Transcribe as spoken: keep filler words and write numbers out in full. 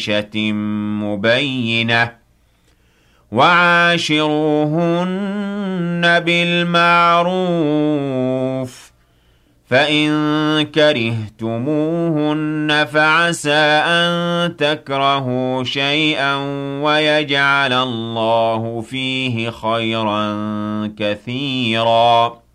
عيشة مبينة وعاشروهن بالمعروف فإن كرهتموهن فعسى أن تكرهوا شيئا ويجعل الله فيه خيرا كثيرا